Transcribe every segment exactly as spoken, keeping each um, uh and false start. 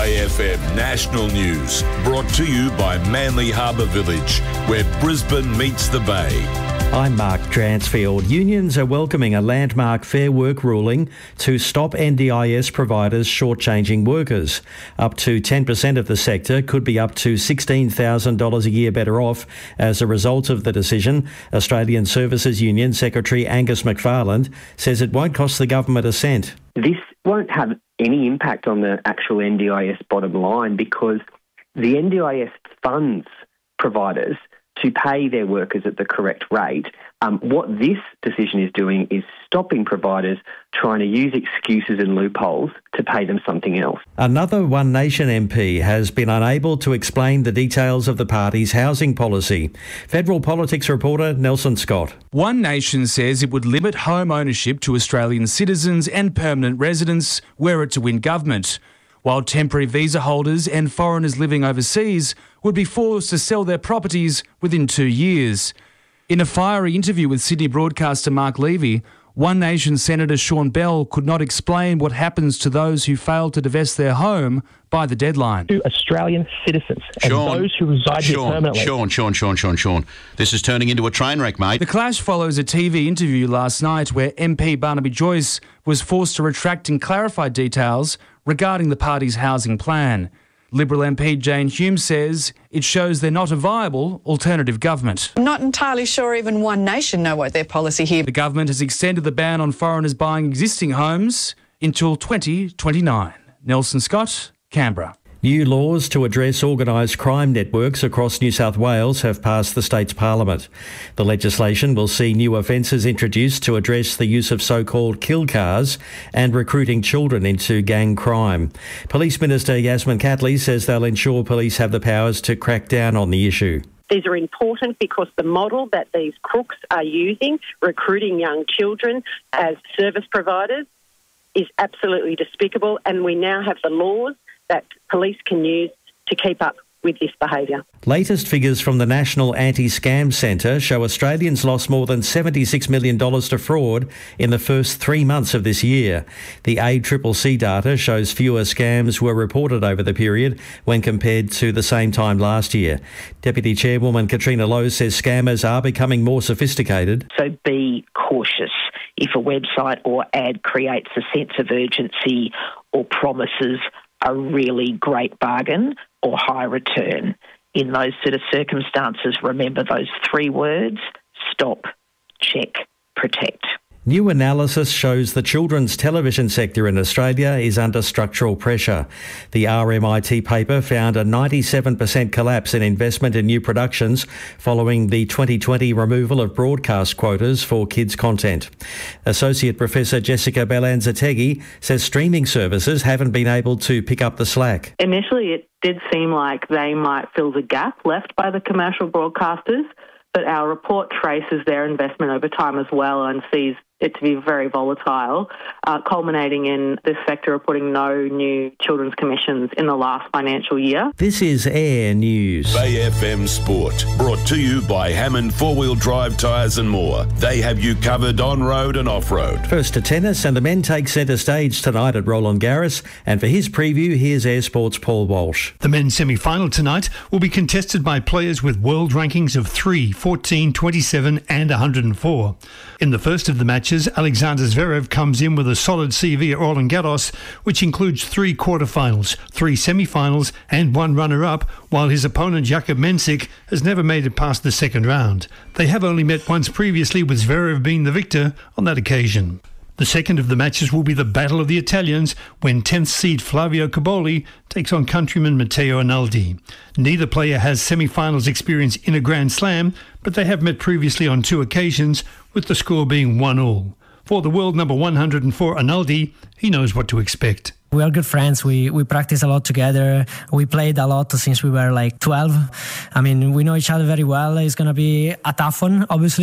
Bay F M National News, brought to you by Manly Harbour Village, where Brisbane meets the Bay. I'm Mark Dransfield. Unions are welcoming a landmark Fair Work ruling to stop N D I S providers shortchanging workers. Up to ten percent of the sector could be up to sixteen thousand dollars a year better off as a result of the decision. Australian Services Union Secretary Angus McFarland says it won't cost the government a cent. This won't have any impact on the actual N D I S bottom line because the N D I S funds providers to pay their workers at the correct rate. Um, what this decision is doing is stopping providers trying to use excuses and loopholes to pay them something else. Another One Nation M P has been unable to explain the details of the party's housing policy. Federal politics reporter Nelson Scott. One Nation says it would limit home ownership to Australian citizens and permanent residents were it to win government, while temporary visa holders and foreigners living overseas would be forced to sell their properties within two years. In a fiery interview with Sydney broadcaster Mark Levy, One Nation Senator Sean Bell could not explain what happens to those who fail to divest their home by the deadline. To Australian citizens and Sean, those who reside Sean, here permanently. Sean, Sean, Sean, Sean, Sean. This is turning into a train wreck, mate. The clash follows a T V interview last night where M P Barnaby Joyce was forced to retract and clarify details regarding the party's housing plan. Liberal M P Jane Hume says it shows they're not a viable alternative government. I'm not entirely sure even One Nation know what their policy here. The government has extended the ban on foreigners buying existing homes until twenty twenty-nine. Nelson Scott, Canberra. New laws to address organised crime networks across New South Wales have passed the state's parliament. The legislation will see new offences introduced to address the use of so-called kill cars and recruiting children into gang crime. Police Minister Yasmin Catley says they'll ensure police have the powers to crack down on the issue. These are important because the model that these crooks are using, recruiting young children as service providers, is absolutely despicable, and we now have the laws that police can use to keep up with this behaviour. Latest figures from the National Anti-Scam Centre show Australians lost more than seventy-six million dollars to fraud in the first three months of this year. The A C C C data shows fewer scams were reported over the period when compared to the same time last year. Deputy Chairwoman Katrina Lowe says scammers are becoming more sophisticated. So be cautious. If a website or ad creates a sense of urgency or promises a really great bargain or high return, in those sort of circumstances, remember those three words: stop, check, protect. New analysis shows the children's television sector in Australia is under structural pressure. The R M I T paper found a ninety-seven percent collapse in investment in new productions following the twenty twenty removal of broadcast quotas for kids' content. Associate Professor Jessica Belanzategui says streaming services haven't been able to pick up the slack. Initially, it did seem like they might fill the gap left by the commercial broadcasters, but our report traces their investment over time as well and sees it to be very volatile, uh, culminating in this sector reporting no new children's commissions in the last financial year. This is Air News. Bay F M Sport, brought to you by Hammond four-wheel drive tyres and more. They have you covered on-road and off-road. First to tennis, and the men take centre stage tonight at Roland Garros. And for his preview, here's Air Sport's Paul Walsh. The men's semi-final tonight will be contested by players with world rankings of three, fourteen, twenty-seven and one hundred four. In the first of the matches, Alexander Zverev comes in with a solid C V at Roland Garros, which includes three quarterfinals, three semi-finals and one runner-up, while his opponent Jakub Mensik has never made it past the second round. They have only met once previously, with Zverev being the victor on that occasion. The second of the matches will be the Battle of the Italians, when tenth seed Flavio Cobolli takes on countryman Matteo Arnaldi. Neither player has semi-finals experience in a Grand Slam, but they have met previously on two occasions, with the score being one all. For the world number one hundred four Arnaldi, he knows what to expect. We are good friends. We we practice a lot together. We played a lot since we were like twelve. I mean, we know each other very well. It's going to be a tough one, obviously.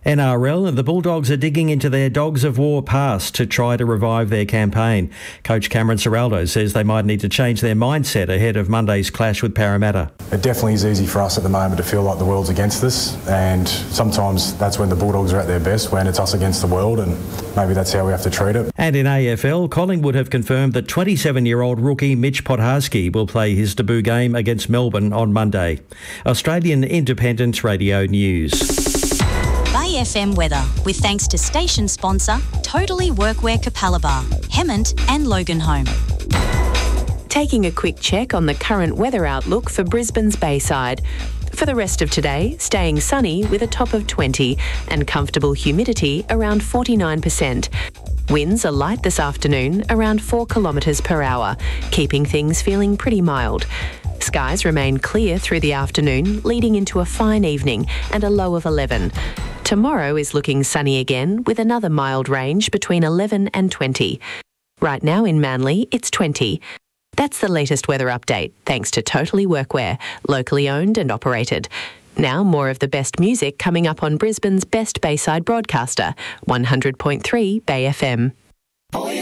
N R L and the Bulldogs are digging into their Dogs of War past to try to revive their campaign. Coach Cameron Ciraldo says they might need to change their mindset ahead of Monday's clash with Parramatta. It definitely is easy for us at the moment to feel like the world's against us, and sometimes that's when the Bulldogs are at their best, when it's us against the world, and maybe that's how we have to treat it. And in A F L, Collingwood have confirmed that twenty-seven-year-old rookie Mitch Podharski will play his debut game against Melbourne on Monday. Australian Independent Radio News. Bay F M weather, with thanks to station sponsor Totally Workwear Capalaba, Hemmant and Loganholme. Taking a quick check on the current weather outlook for Brisbane's Bayside. For the rest of today, staying sunny with a top of twenty and comfortable humidity around forty-nine percent. Winds are light this afternoon, around four kilometres per hour, keeping things feeling pretty mild. Skies remain clear through the afternoon, leading into a fine evening and a low of eleven. Tomorrow is looking sunny again with another mild range between eleven and twenty. Right now in Manly, it's twenty. That's the latest weather update, thanks to Totally Workwear, locally owned and operated. Now more of the best music coming up on Brisbane's best Bayside broadcaster, one hundred point three Bay F M.